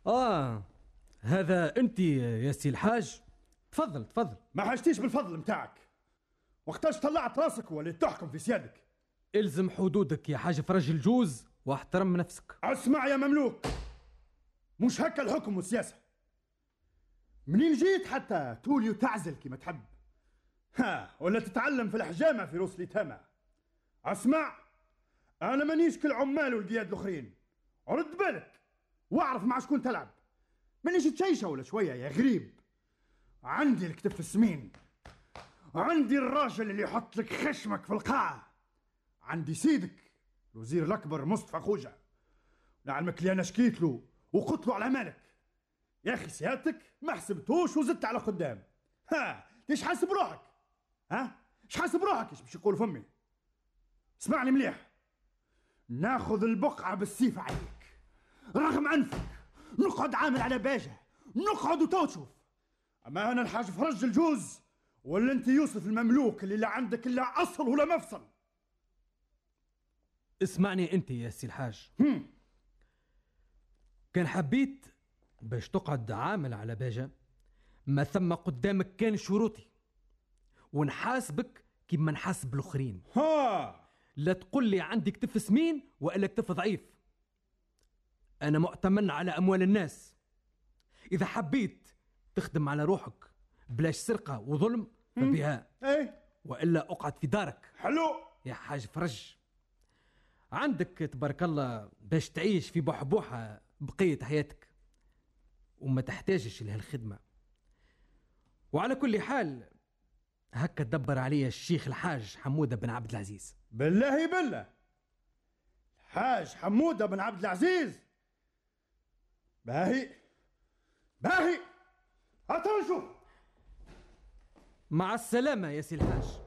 هذا انت يا سي الحاج؟ تفضل تفضل. ما حاجتيش بالفضل متاعك. وقتاش طلعت راسك وليت تحكم في سيادك؟ الزم حدودك يا حاج فرج الجوز واحترم نفسك. اسمع يا مملوك، مش هكا الحكم والسياسة. منين جيت حتى تولي وتعزل كما تحب؟ ولا تتعلم في الحجامة في روس اليتامى؟ اسمع، انا مانيش كالعمال والقياد الاخرين. رد بالك واعرف مع شكون تلعب. مانيش تشيشه ولا شويه يا غريب. عندي الكتف السمين، عندي الراجل اللي يحط لك خشمك في القاعه، عندي سيدك الوزير الاكبر مصطفى خوجه. لعلمك اللي انا شكيت له وقلت له على مالك. يا اخي سيادتك ما حسبتوش وزدت على قدام. ليش حاسب روحك؟ ايش حاسب روحك؟ ايش باش يقول فمي؟ اسمعني مليح، ناخذ البقعه بالسيف عليك رغم انفك. نقعد عامل على باجه، نقعد وتو تشوف. اما انا الحاج فرج الجوز ولا انت يوسف المملوك اللي لا عندك الا اصل ولا مفصل؟ اسمعني انت يا سي الحاج. كان حبيت باش تقعد عامل على باجه، ما ثم قدامك كان شروطي ونحاسبك كيما نحاسب الاخرين. لا تقول لي عندي كتف سمين والا كتف ضعيف. انا مؤتمن على اموال الناس. اذا حبيت تخدم على روحك بلاش سرقه وظلم فبها، والا اقعد في دارك. حلو يا حاج فرج، عندك تبارك الله باش تعيش في بحبوحه بقيه حياتك وما تحتاجش لهالخدمه. وعلى كل حال هكا تدبر عليا الشيخ الحاج حمودة بن عبد العزيز. بالله الحاج حمودة بن عبد العزيز؟ باهي هاتوا نشوف. مع السلامة يا سي الحاج.